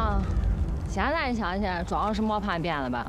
啊，现在想起来，庄是磨盘变了吧？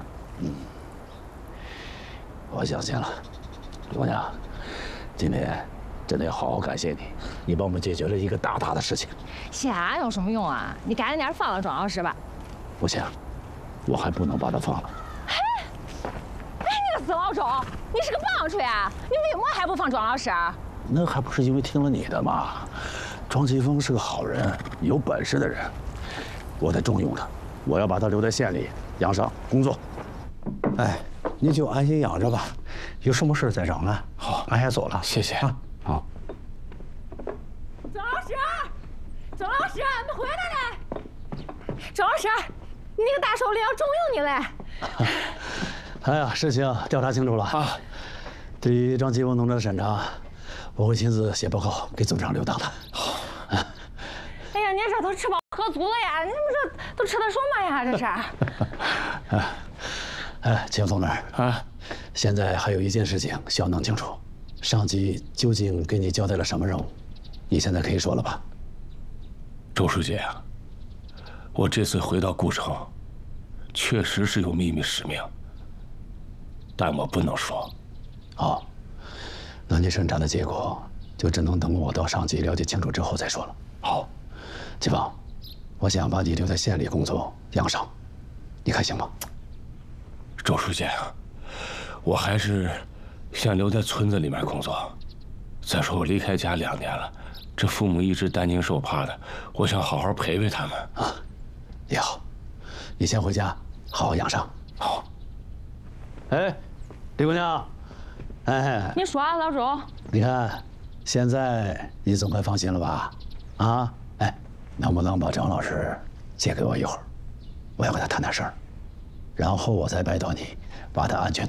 我相信了，姑娘，今天真的要好好感谢你，你帮我们解决了一个大的事情。 谢有什么用啊？你赶紧点放了庄老师吧。 不行，我还不能把他放了。 你个死老周，你是个棒槌啊！你为什么还不放庄老师？ 那还不是因为听了你的吗？庄奇峰是个好人，有本事的人，我得重用他，我要把他留在县里养伤工作。 哎，你就安心养着吧，有什么事再找俺。好，俺先走了， 谢谢啊。好。 庄老师，庄老师，你回来了！庄老师，你那个大首领要重用你嘞。 哎呀，事情调查清楚了啊！对于张奇峰农场的审查，我会亲自写报告给组长留档的。好。 哎呀，你这都吃饱喝足了呀！你们这都吃的什么呀？这是。 哎，秦总那儿啊，现在还有一件事情需要弄清楚，上级究竟给你交代了什么任务？你现在可以说了吧？ 周书记啊，我这次回到顾城，确实是有秘密使命，但我不能说。 好，那你审查的结果就只能等我到上级了解清楚之后再说了。好，季芳，我想把你留在县里工作养伤，你看行吗？ 周书记啊，我还是想留在村子里面工作。再说我离开家2年了，这父母一直担惊受怕的，我想好好陪陪他们。 啊，也好，你先回家好好养伤。 好。 哎，李姑娘，哎， 你说啊，老周。 你看，现在你总该放心了吧？啊，哎，能不能把张老师借给我一会儿？我要跟他谈点事儿。然后我再拜托你，把他安全